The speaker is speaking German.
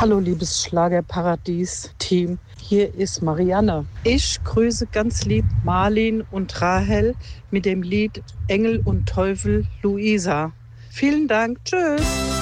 Hallo liebes Schlagerparadies-Team, hier ist Marianne. Ich grüße ganz lieb Marlin und Rahel mit dem Lied Engel und Teufel Luisa. Vielen Dank, tschüss.